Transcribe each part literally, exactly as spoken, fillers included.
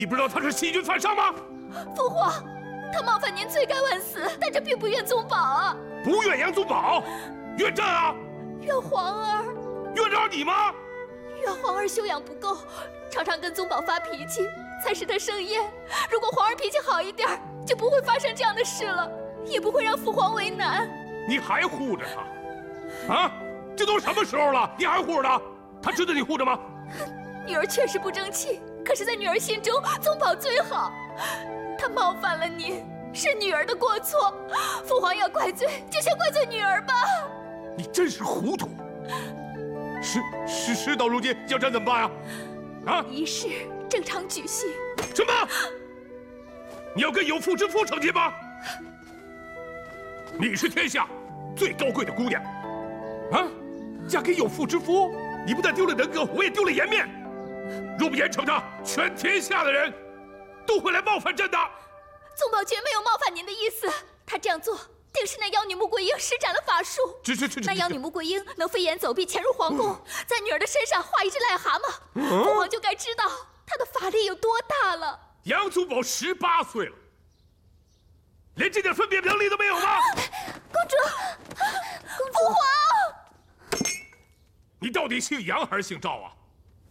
你不知道他是欺君犯上吗？ 父皇，他冒犯您，罪该万死，但这并不怨宗保啊！ 不怨杨宗保，怨朕啊！ 怨皇儿， 怨着你吗？ 怨皇儿修养不够，常常跟宗保发脾气，才使他生厌。如果皇儿脾气好一点，就不会发生这样的事了，也不会让父皇为难。 你还护着他？啊，这都什么时候了，你还护着他？他值得你护着吗？ 女儿确实不争气，可是，在女儿心中，宗保最好。他冒犯了您，是女儿的过错。父皇要怪罪，就先怪罪女儿吧。 你真是糊涂。事事事到如今，叫朕怎么办呀？啊！ 仪式正常举行。 什么？你要跟有妇之夫成亲吗？你是天下最高贵的姑娘，啊，嫁给有妇之夫，你不但丢了人格，我也丢了颜面。若不严惩他，全天下的人都会来冒犯朕的。 宗保绝没有冒犯您的意思，他这样做定是那妖女穆桂英施展了法术。 这这这那妖女穆桂英能飞檐走壁潜入皇宫，在女儿的身上画一只癞蛤蟆，父皇就该知道她的法力有多大了。 杨宗保十八岁了，连这点分辨能力都没有吗？ 公主，父皇， 你到底姓杨还是姓赵啊？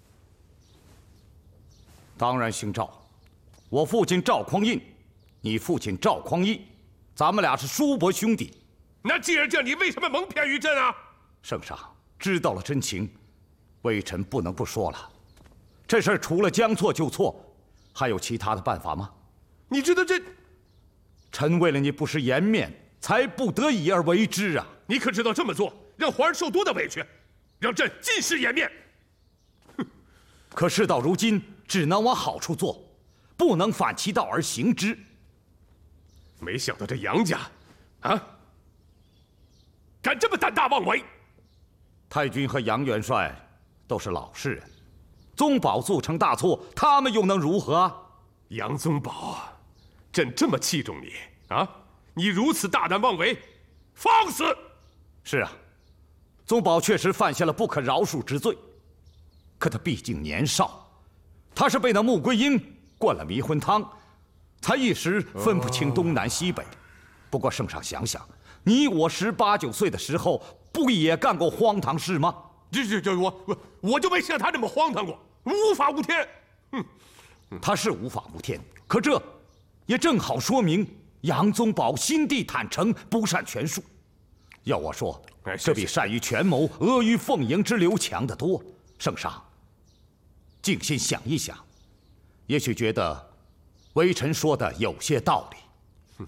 当然姓赵，我父亲赵匡胤，你父亲赵匡胤，咱们俩是叔伯兄弟。 那既然这样，你为什么蒙骗于朕啊？ 圣上知道了真情，微臣不能不说了。这事儿除了将错就错，还有其他的办法吗？ 你知道这…… 臣为了你不失颜面，才不得已而为之啊！ 你可知道这么做让皇上受多大委屈，让朕尽失颜面？ 哼！可事到如今，只能往好处做，不能反其道而行之。 没想到这杨家，啊，敢这么胆大妄为！ 太君和杨元帅都是老实人，宗保做成大错，他们又能如何啊？ 杨宗保，朕这么器重你啊，你如此大胆妄为，放肆！ 是啊，宗保确实犯下了不可饶恕之罪，可他毕竟年少，他是被那穆桂英灌了迷魂汤，才一时分不清东南西北。不过圣上想想，你我十八九岁的时候，不也干过荒唐事吗？ 这这这，我我我就没像他这么荒唐过，无法无天。哼， 他是无法无天，可这也正好说明杨宗保心地坦诚，不善权术。要我说，这比善于权谋、阿谀奉迎之流强得多。圣上，静心想一想，也许觉得微臣说的有些道理。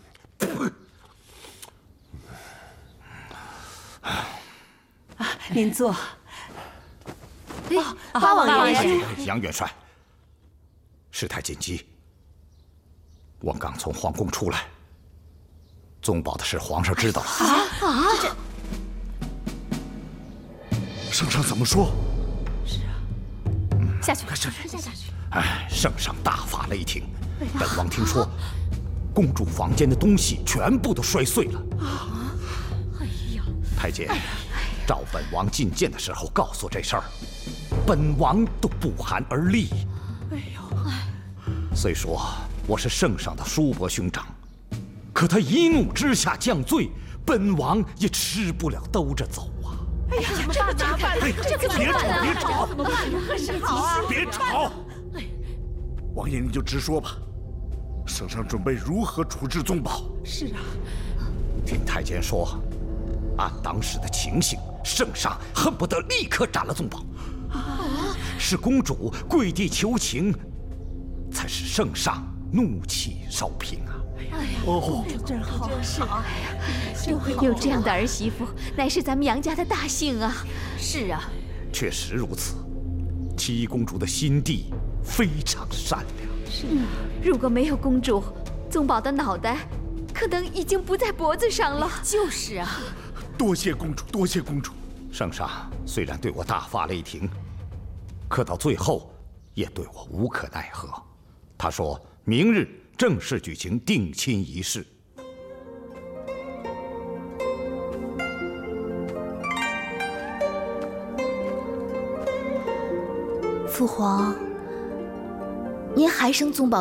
啊，您坐。 哦，八王爷。 杨元帅，事态紧急，我刚从皇宫出来，宗保的事皇上知道了。 啊啊！这圣上怎么说？ 是啊，下去， 下去，下去。 哎，圣上大发雷霆，本王听说，公主房间的东西全部都摔碎了。 啊！哎呀！ 太监，照本王觐见的时候告诉这事儿，本王都不寒而栗。 哎呦！ 虽说我是圣上的叔伯兄长，可他一怒之下降罪，本王也吃不了兜着走啊！ 哎呀，怎么办？怎么办？这怎么办啊？ 别吵！ 怎么办呀？是好啊！ 别吵！王爷，你就直说吧。圣上准备如何处置宗保？ 是啊， 听太监说，按当时的情形，圣上恨不得立刻斩了宗保。啊！是公主跪地求情，才使圣上怒气稍平啊！ 哎呀， 哦， 真好，是啊，有这样的儿媳妇，乃是咱们杨家的大幸啊！是啊， 确实如此。七公主的心地非常善良。 是啊，如果没有公主，宗保的脑袋可能已经不在脖子上了。就是啊， 多谢公主，多谢公主。 圣上虽然对我大发雷霆，可到最后也对我无可奈何。他说明日正式举行定亲仪式。 父皇，您还还生宗保